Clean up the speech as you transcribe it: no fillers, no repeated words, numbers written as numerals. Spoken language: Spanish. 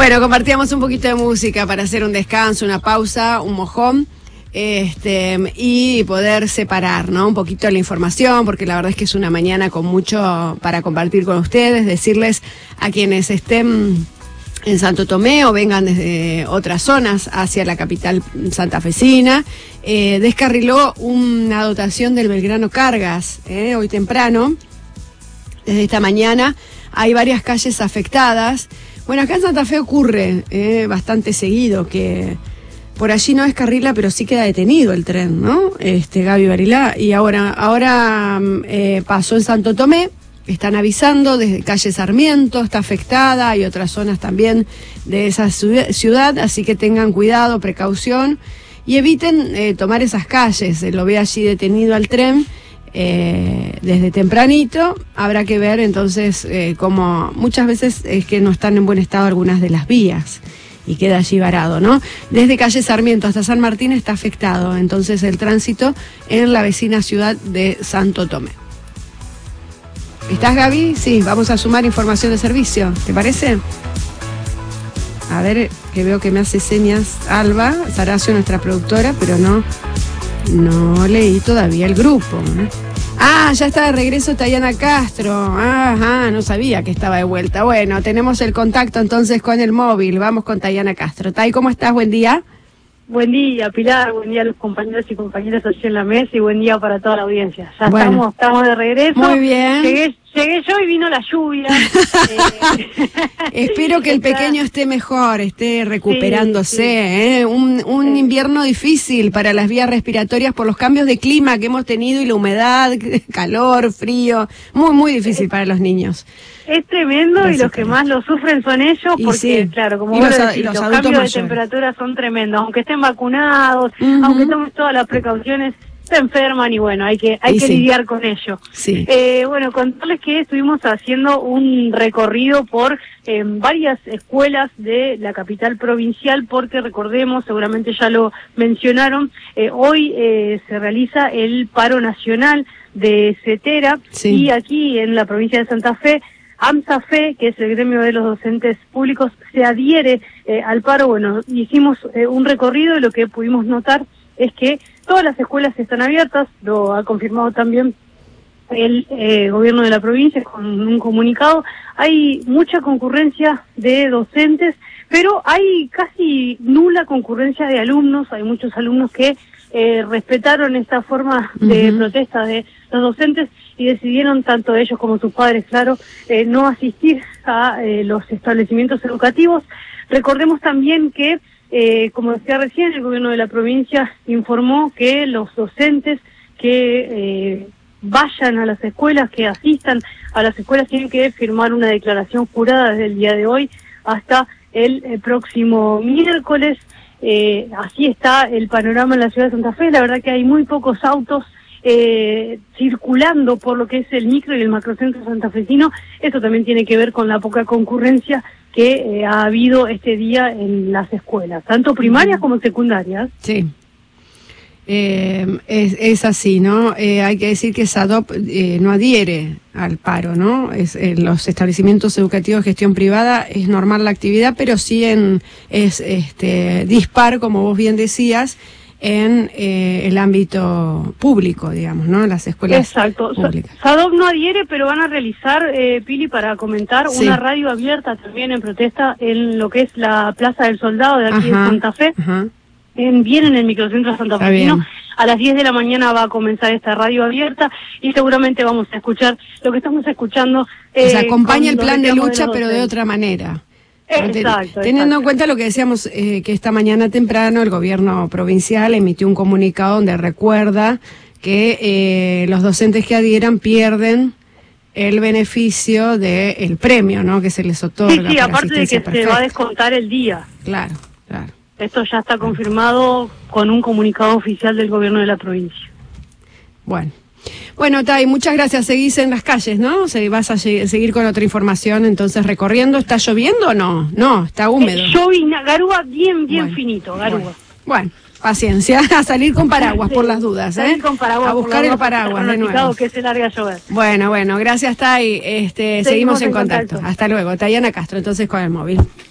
Bueno, compartíamos un poquito de música para hacer un descanso, una pausa, un mojón. Y poder separar, ¿no? Un poquito la información, porque la verdad es que es una mañana con mucho para compartir con ustedes, decirles a quienes estén en Santo Tomé o vengan desde otras zonas hacia la capital santafesina, descarriló una dotación del Belgrano Cargas, hoy temprano, desde esta mañana, hay varias calles afectadas. Bueno, acá en Santa Fe ocurre bastante seguido que por allí no descarrila, pero sí queda detenido el tren, ¿no? Gaby Barilá, y ahora pasó en Santo Tomé, están avisando desde calle Sarmiento, está afectada, hay otras zonas también de esa ciudad, así que tengan cuidado, precaución, y eviten tomar esas calles. Lo ve allí detenido al tren desde tempranito. Habrá que ver entonces cómo muchas veces es que no están en buen estado algunas de las vías y queda allí varado, ¿no? Desde calle Sarmiento hasta San Martín está afectado entonces el tránsito en la vecina ciudad de Santo Tomé. ¿Estás, Gaby? Sí, vamos a sumar información de servicio, ¿te parece? A ver, que veo que me hace señas Alba Saracio, nuestra productora, pero no leí todavía el grupo, ¿no? Ah, ya está de regreso Tayana Castro. Ajá, no sabía que estaba de vuelta. Bueno, tenemos el contacto entonces con el móvil. Vamos con Tayana Castro. Tay, ¿cómo estás? Buen día. Buen día, Pilar. Buen día a los compañeros y compañeras allí en la mesa y buen día para toda la audiencia. Ya bueno, estamos de regreso. Muy bien. Llegué yo y vino la lluvia. Espero que el pequeño esté mejor, esté recuperándose. Sí. Un invierno difícil para las vías respiratorias por los cambios de clima que hemos tenido y la humedad, calor, frío. Muy, muy difícil para los niños. Es tremendo y los que más lo sufren son ellos porque, sí, claro, como vos decís, los cambios de temperatura son tremendos. Aunque estén vacunados, aunque tomen todas las precauciones, se enferman y bueno, hay que lidiar con ello. Sí. Bueno, contarles que estuvimos haciendo un recorrido por varias escuelas de la capital provincial porque recordemos, seguramente ya lo mencionaron, hoy se realiza el paro nacional de CETERA y aquí en la provincia de Santa Fe, AMSAFE, que es el gremio de los docentes públicos, se adhiere al paro. Bueno, hicimos un recorrido y lo que pudimos notar es que todas las escuelas están abiertas, lo ha confirmado también el gobierno de la provincia con un comunicado. Hay mucha concurrencia de docentes, pero hay casi nula concurrencia de alumnos. Hay muchos alumnos que respetaron esta forma de protesta de los docentes y decidieron, tanto ellos como sus padres, claro, no asistir a los establecimientos educativos. Recordemos también que, como decía recién, el gobierno de la provincia informó que los docentes que vayan a las escuelas, que asistan a las escuelas, tienen que firmar una declaración jurada desde el día de hoy hasta el próximo miércoles. Así está el panorama en la ciudad de Santa Fe. La verdad que hay muy pocos autos circulando por lo que es el micro y el macrocentro santafesino. Esto también tiene que ver con la poca concurrencia que ha habido este día en las escuelas, tanto primarias como secundarias. Sí. Es así, ¿no? Hay que decir que SADOP no adhiere al paro, ¿no? En los establecimientos educativos de gestión privada es normal la actividad, pero sí es dispar, como vos bien decías, en el ámbito público, digamos, ¿no? Las escuelas públicas. SADOP no adhiere, pero van a realizar, Pili, para comentar, una radio abierta también en protesta en lo que es la Plaza del Soldado de aquí de Santa Fe. Bien en el microcentro santafesino. A las 10 de la mañana va a comenzar esta radio abierta y seguramente vamos a escuchar lo que estamos escuchando. O sea, acompaña el plan de lucha, pero de otra manera. Teniendo en cuenta lo que decíamos, que esta mañana temprano el gobierno provincial emitió un comunicado donde recuerda que los docentes que adhieran pierden el beneficio del premio, ¿no? Que se les otorga. Sí, aparte de que se va a descontar el día. Claro. Esto ya está confirmado con un comunicado oficial del gobierno de la provincia. Bueno, Tay, muchas gracias. Seguís en las calles, ¿no? Vas a seguir con otra información, entonces recorriendo. ¿Está lloviendo o no? No, está húmedo. Llovina, garúa bien finito, garúa. Bueno, paciencia, a salir con paraguas por las dudas, Salir con paraguas, a buscar el paraguas de nuevo. Que se larga a llover. Bueno, gracias, Tay. Seguimos en contacto. Hasta luego. Tayana Castro, entonces con el móvil.